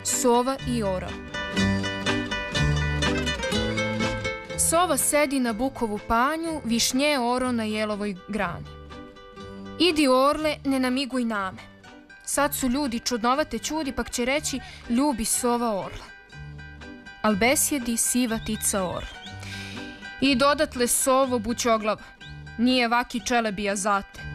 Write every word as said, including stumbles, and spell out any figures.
Sova i orao. Sova sedi na bukovu panju, višnje oro na jelovoj grani. Idi orle, ne namiguj name. Sad su ljudi čudnovate čudi, pak će reći ljubi sova orla. Al besjedi siva tica orla. I dodatle sovo bućoglava, nije vaki čelebija zate.